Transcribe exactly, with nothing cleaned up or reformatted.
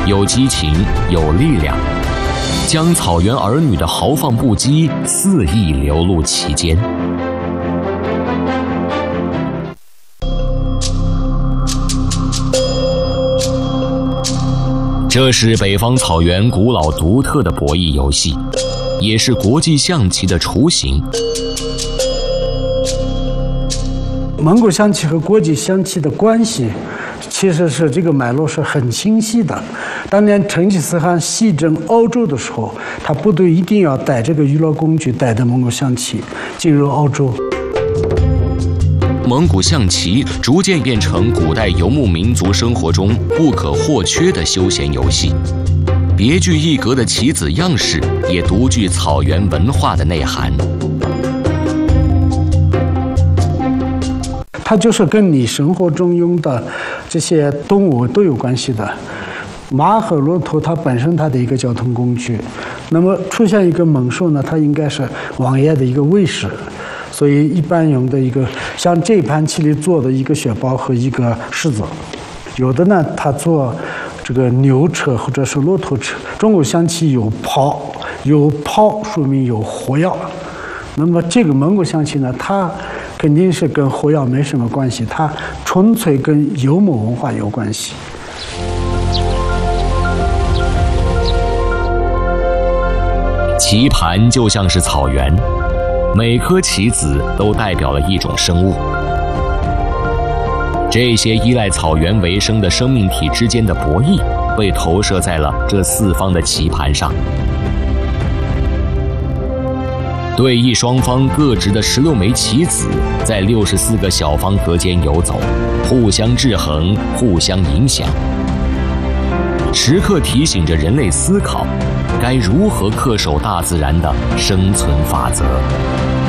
有激情，有力量，将草原儿女的豪放不羁肆意流露其间。这是北方草原古老独特的博弈游戏，也是国际象棋的雏形。 蒙古象棋和国际象棋的关系，其实是这个脉络是很清晰的。当年成吉思汗西征欧洲的时候，他部队一定要带这个娱乐工具，带着蒙古象棋进入欧洲。 蒙古象棋逐渐变成古代游牧民族生活中不可或缺的休闲游戏，别具一格的棋子样式也独具草原文化的内涵。 它就是跟你生活中用的这些动物都有关系的。马和骆驼它本身它的一个交通工具，那么出现一个猛兽呢，它应该是王爷的一个卫士。所以一般用的一个像这盘棋里做的一个雪豹和一个狮子，有的呢它做这个牛车或者是骆驼车。中国象棋有炮，有炮说明有火药。那么这个蒙古象棋呢，它肯定是跟火药没什么关系，它纯粹跟游牧文化有关系。 棋盘就像是草原，每颗棋子都代表了一种生物。这些依赖草原为生的生命体之间的博弈，被投射在了这四方的棋盘上。对弈双方各执的十六枚棋子，在六十四个小方格间游走，互相制衡，互相影响，时刻提醒着人类思考，该如何恪守大自然的生存法则。